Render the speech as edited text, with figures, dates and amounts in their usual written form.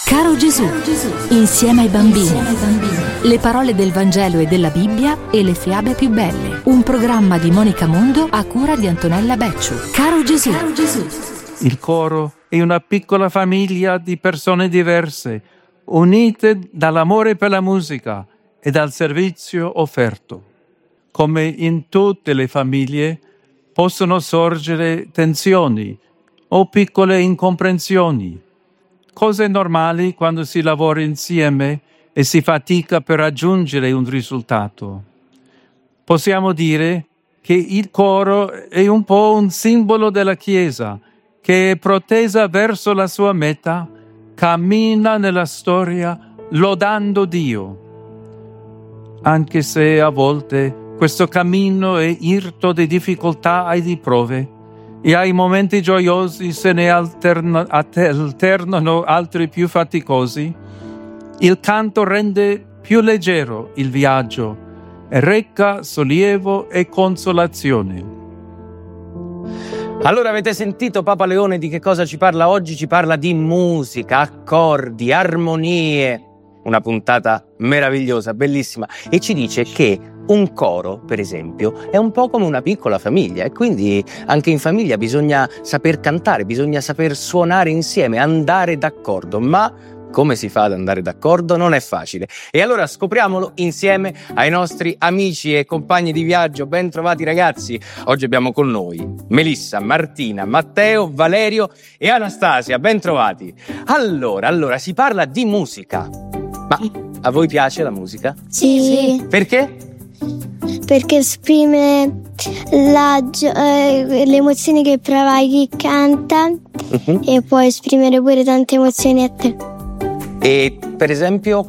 Caro Gesù, insieme ai bambini. Le parole del Vangelo e della Bibbia e le fiabe più belle. Un programma di Monica Mondo a cura di Antonella Becciu. Caro Gesù. Il coro è una piccola famiglia di persone diverse, unite dall'amore per la musica e dal servizio offerto. Come in tutte le famiglie, possono sorgere tensioni o piccole incomprensioni, cose normali quando si lavora insieme e si fatica per raggiungere un risultato. Possiamo dire che il coro è un po' un simbolo della Chiesa, che è protesa verso la sua meta, cammina nella storia lodando Dio. Anche se a volte questo cammino è irto di difficoltà e di prove, e ai momenti gioiosi se ne alternano altri più faticosi, il canto rende più leggero il viaggio e reca sollievo e consolazione. Allora, avete sentito Papa Leone di che cosa ci parla oggi? Ci parla di musica, accordi, armonie. Una puntata meravigliosa, bellissima. E ci dice che un coro, per esempio, è un po' come una piccola famiglia e quindi anche in famiglia bisogna saper cantare, bisogna saper suonare insieme, andare d'accordo. Ma come si fa ad andare d'accordo? Non è facile. E allora scopriamolo insieme ai nostri amici e compagni di viaggio. Ben trovati ragazzi. Oggi abbiamo con noi Melissa, Martina, Matteo, Valerio e Anastasia. Ben trovati. Allora, si parla di musica. Ma a voi piace la musica? Sì. Perché? Perché esprime le emozioni che prova chi canta e può esprimere pure tante emozioni a te. E per esempio